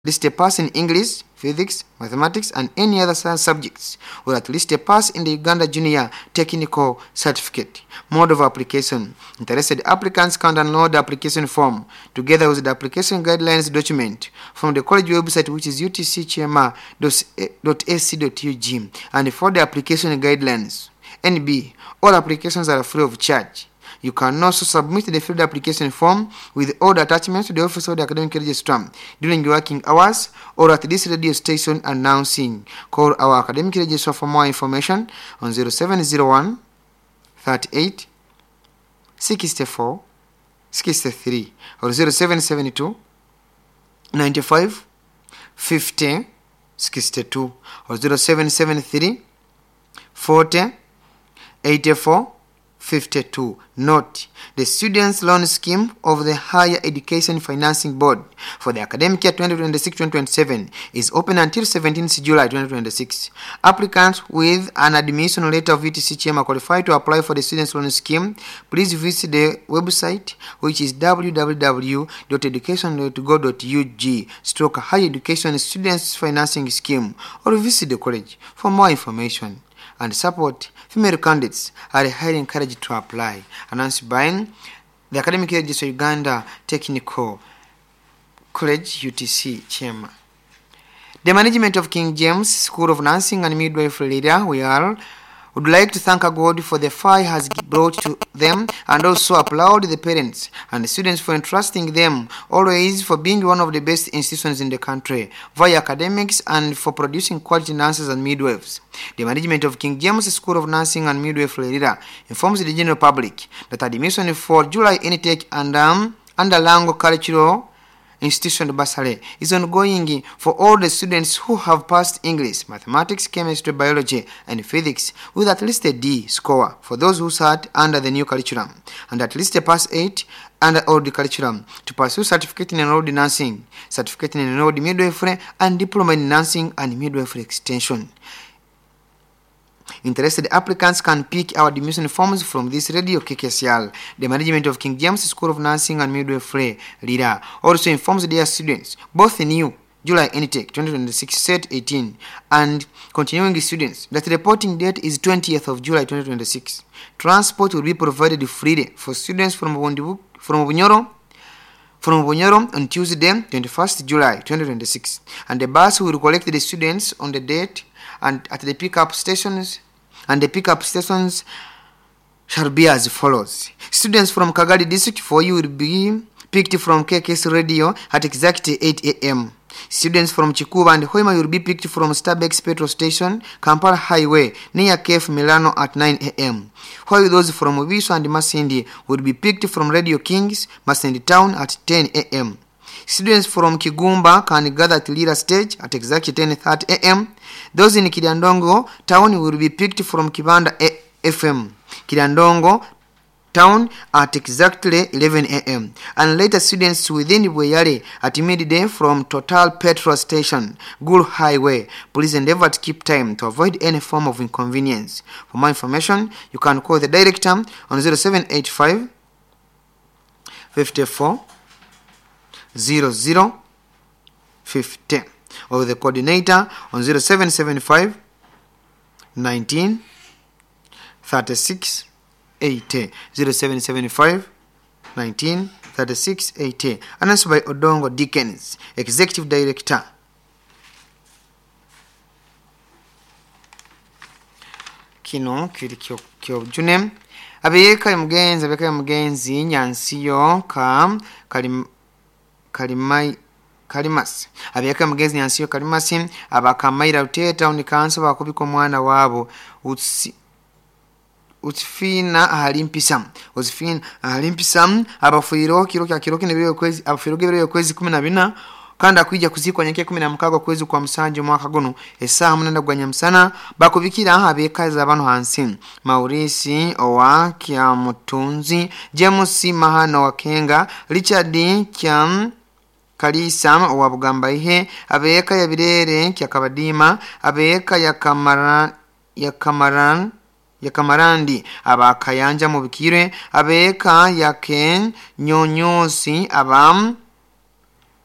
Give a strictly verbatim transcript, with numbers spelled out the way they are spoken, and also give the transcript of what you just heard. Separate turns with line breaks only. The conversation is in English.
least a pass in English, physics, mathematics, and any other science subjects, or at least a pass in the Uganda Junior Technical Certificate. Mode of application. Interested applicants can download the application form together with the application guidelines document from the college website, which is u t c chiema dot a c dot u g, and for the application guidelines. N B. All applications are free of charge. You can also submit the filled application form with all the attachments to the office of the academic registrar during working hours or at this radio station announcing. Call our academic registrar for more information on zero seven zero one, thirty-eight, sixty-four, sixty-three or zero seven seven two, ninety-five, fifty, sixty-two or zero seven seven three, forty, eighty-four, fifty-two. Note: the Students' Loan Scheme of the Higher Education Financing Board for the academic year twenty twenty-six twenty twenty-seven is open until seventeenth July twenty twenty-six. Applicants with an admission letter of U T C Chiema qualified to apply for the Students' Loan Scheme. Please visit the website, which is w w w dot education dot go dot u g stroke Higher Education Students Financing Scheme, or visit the college for more information and support. Female candidates are highly encouraged to apply. Announced by the Academic Registrar Uganda Technical College U T C Chiema. The management of King James School of Nursing and Midwifery leader we are would like to thank God for the fire has brought to them, and also applaud the parents and the students for entrusting them always for being one of the best institutions in the country via academics and for producing quality nurses and midwives. The management of King James School of Nursing and Midwifery leader informs the general public that admission for July intake and um, under Lango Cultural Institution Bursary is ongoing for all the students who have passed English, mathematics, chemistry, biology, and physics with at least a D score for those who sat under the new curriculum, and at least a pass eight under old curriculum to pursue certificate in enrolled nursing, certificate in enrolled midwifery, and diploma in nursing and midwifery extension. Interested applicants can pick our admission forms from this radio K K C L. The management of King James School of Nursing and Midwifery leader also informs their students, both new July intake twenty twenty-six set eighteen and continuing students, that the reporting date is twentieth of July twenty twenty-six. Transport will be provided freely for students from Bundibu, from Bunyoro, from Bunyoro on Tuesday, twenty-first July twenty twenty-six, and the bus will collect the students on the date and at the pickup stations, and the pickup stations shall be as follows. Students from Kagadi District for you will be picked from K K S Radio at exactly eight a m Students from Chikuba and Hoima will be picked from Starbucks Petrol Station, Kampala Highway, near Cafe Milano at nine a m While those from Obiso and Masindi will be picked from Radio Kings, Masindi Town at ten a m Students from Kigumba can gather at Lira Stage at exactly ten thirty a m Those in Kidandongo Town will be picked from Kibanda F M, Kidandongo Town at exactly eleven a m And later students within Bweyale at midday from Total Petrol Station, Gulu Highway. Please endeavor to keep time to avoid any form of inconvenience. For more information, you can call the director on zero seven eight five, fifty-four, zero zero, fifty or the coordinator on zero seven seven five, nineteen, thirty-six, eighty. zero seven seven five, nineteen, thirty-six, eighty. Announced by Odongo Dickens, Executive Director. Kino kiri kyo june abeka mugenzi abeka mugenzi nyansiyo ka kalim kalimai Kalimas abeka mugenzi nyansiyo Kalimasi abakamaira uteta unikanso bakubiko mwana wabo utsi utfina ahalimpisa utfina ahalimpisa abafuiro kiro kya kiro kine kwezi abafuiro gebere kwezi kumi na bina kanda kwijja kuzikwa nyake kumi na mukaaga kwezi kwa msanje mwaka gono esa munenda gwanya msana bakubikira abeka za bano hansi Maurisi owa kya mutunzi James Mahano wakenga Richard Kyam Kalisa wa Bugamba ihe abeka ya birere kya kabadima abeka ya kamara ya kamaran ya kamarandi abakayanja mu bikire abeka ya ken nyonyosi abam